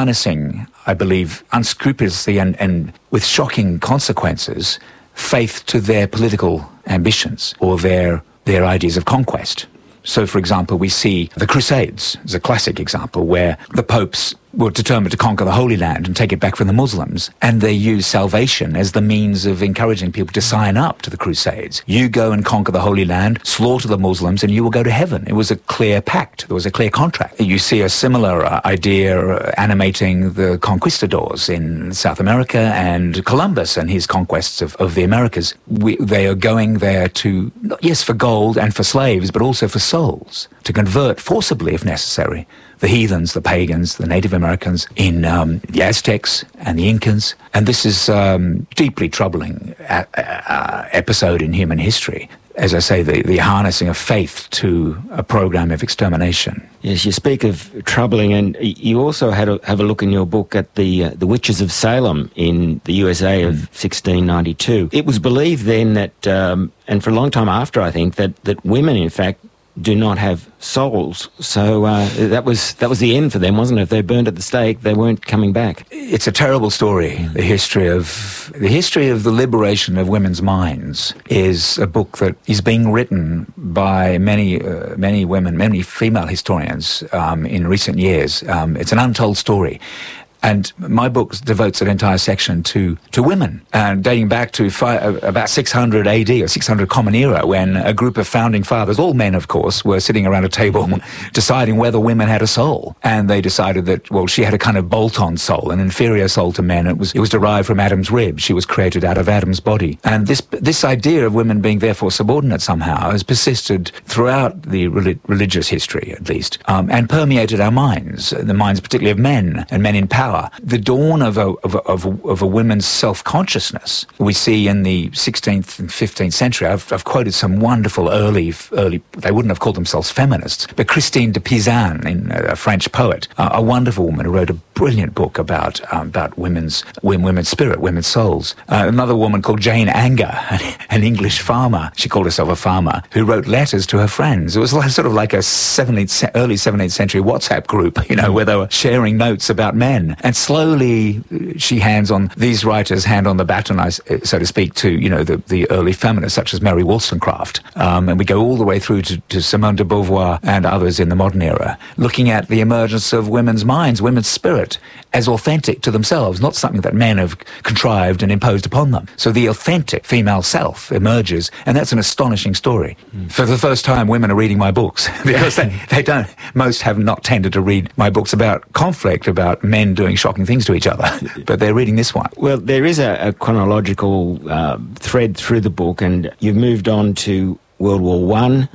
harnessing, I believe, unscrupulously and with shocking consequences, faith to their political ambitions or their ideas of conquest. So, for example, we see the Crusades as a classic example where the popes were determined to conquer the Holy Land and take it back from the Muslims, and they used salvation as the means of encouraging people to sign up to the Crusades. You go and conquer the Holy Land, slaughter the Muslims, and you will go to heaven. It was a clear pact. There was a clear contract. You see a similar idea animating the conquistadors in South America and Columbus and his conquests of the Americas. They are going there to, yes, for gold and for slaves, but also for souls, to convert forcibly, if necessary, the heathens, the pagans, the Native Americans in the Aztecs and the Incans. And this is deeply troubling episode in human history. As I say, the harnessing of faith to a program of extermination. Yes, you speak of troubling, and you also have a look in your book at the witches of Salem in the USA of 1692. It was believed then that, and for a long time after, I think, that women, in fact, do not have souls. So that was the end for them, wasn't it? If they burned at the stake, they weren't coming back. It's a terrible story. The history of the liberation of women's minds is a book that is being written by many women, many female historians in recent years. It's an untold story. And my book devotes an entire section to women, dating back to about 600 AD or 600 Common Era, when a group of founding fathers, all men of course, were sitting around a table deciding whether women had a soul. And they decided that, well, she had a kind of bolt-on soul, an inferior soul to men. It was derived from Adam's rib. She was created out of Adam's body. And this idea of women being therefore subordinate somehow has persisted throughout the religious history, at least, and permeated our minds, the minds particularly of men and men in power. The dawn of a woman's self-consciousness we see in the 16th and 15th century. I've quoted some wonderful early. They wouldn't have called themselves feminists, but Christine de Pizan, a French poet, a wonderful woman who wrote a brilliant book about women's spirit, women's souls. Another woman called Jane Anger, an English farmer. She called herself a farmer who wrote letters to her friends. It was sort of like a early 17th century WhatsApp group, where they were sharing notes about men. And slowly these writers hand on the baton, so to speak, to, the early feminists such as Mary Wollstonecraft. And we go all the way through to Simone de Beauvoir and others in the modern era, looking at the emergence of women's minds, women's spirit, as authentic to themselves, not something that men have contrived and imposed upon them. So the authentic female self emerges, and that's an astonishing story. For the first time, women are reading my books, because most have not tended to read my books about conflict, about men doing shocking things to each other, but they're reading this one. Well, there is a chronological thread through the book, and you've moved on to World War I,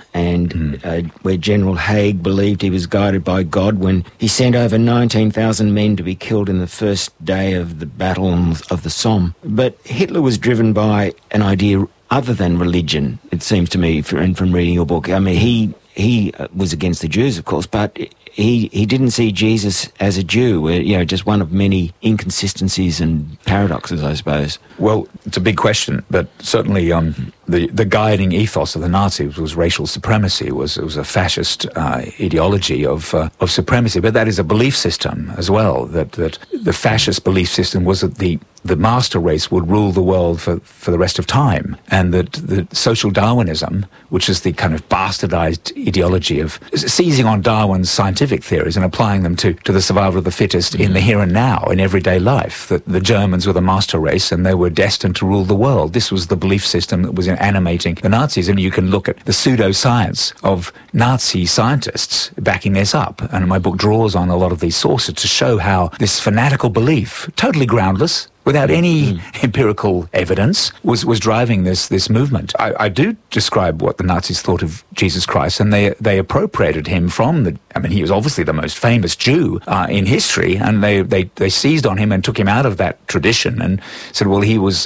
and where General Haig believed he was guided by God when he sent over 19,000 men to be killed in the first day of the Battle of the Somme. But Hitler was driven by an idea other than religion, it seems to me, from reading your book. I mean, he was against the Jews, of course, but he didn't see Jesus as a Jew, just one of many inconsistencies and paradoxes, I suppose. Well, it's a big question, but certainly the guiding ethos of the Nazis was racial supremacy. It was a fascist ideology of supremacy, but that is a belief system as well. That the fascist belief system was that the master race would rule the world for the rest of time, and that the social Darwinism, which is the kind of bastardized ideology of seizing on Darwin's scientific theories and applying them to the survival of the fittest in the here and now, in everyday life, that the Germans were the master race and they were destined to rule the world. This was the belief system that was animating the Nazis, and you can look at the pseudoscience of Nazi scientists backing this up. And my book draws on a lot of these sources to show how this fanatical belief, totally groundless, without any empirical evidence, was driving this movement. I do describe what the Nazis thought of Jesus Christ, and they appropriated him from he was obviously the most famous Jew in history, and they seized on him and took him out of that tradition and said, well, he was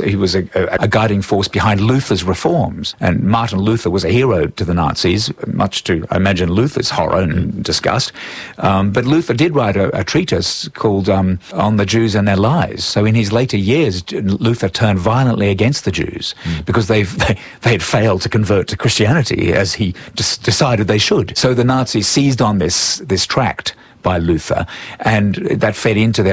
a guiding force behind Luther's reforms. And Martin Luther was a hero to the Nazis, much to, I imagine, Luther's horror and disgust. But Luther did write a treatise called On the Jews and Their Lies. So in his later years, Luther turned violently against the Jews because they had failed to convert to Christianity as he decided they should. So the Nazis seized on this tract by Luther, and that fed into their